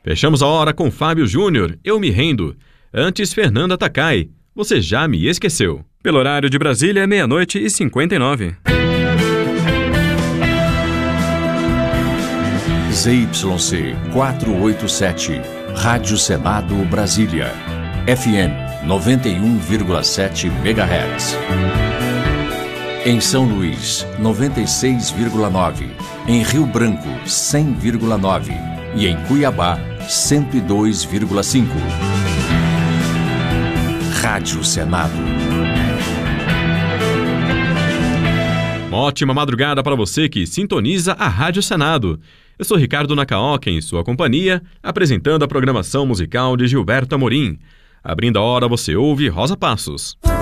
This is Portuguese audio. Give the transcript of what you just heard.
Fechamos a hora com Fábio Júnior, Eu Me Rendo. Antes, Fernanda Takai, Você Já Me Esqueceu. Pelo horário de Brasília, 00:59. ZYC 487, Rádio Senado Brasília, FM 91,7 MHz. Em São Luís, 96,9. Em Rio Branco, 100,9. E em Cuiabá, 102,5. Rádio Senado. Uma ótima madrugada para você que sintoniza a Rádio Senado. Eu sou Ricardo Nakaoka, em sua companhia, apresentando a programação musical de Gilberto Amorim. Abrindo a hora, você ouve Rosa Passos.